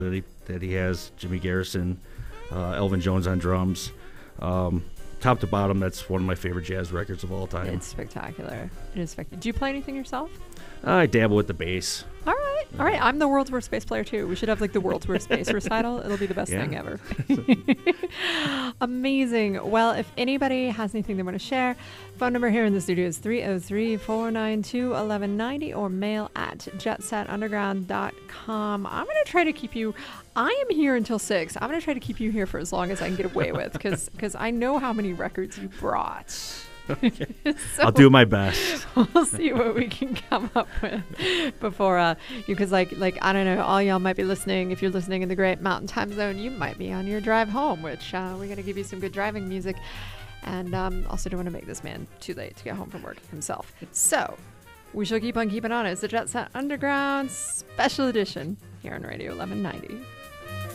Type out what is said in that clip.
that he has. Jimmy Garrison, Elvin Jones on drums. Top to bottom, that's one of my favorite jazz records of all time. It's spectacular. It is spectacular. Do you play anything yourself? I dabble with the bass. All right. All right. I'm the world's worst bass player, too. We should have, like, the world's worst bass recital. It'll be the best thing ever. Amazing. Well, if anybody has anything they want to share, phone number here in the studio is 303-492-1190 or mail at jetsetunderground.com. I'm going to try to keep you... I am here until 6. I'm going to try to keep you here for as long as I can get away with because I know how many records you brought. Okay. So I'll do my best. we'll see what we can come up with before because like I don't know, all y'all might be listening. If you're listening in the Great Mountain Time Zone, you might be on your drive home, which we're going to give you some good driving music, and also don't want to make this man too late to get home from work himself. So we shall keep on keeping on. It's the Jet Set Underground Special Edition here on Radio 1190.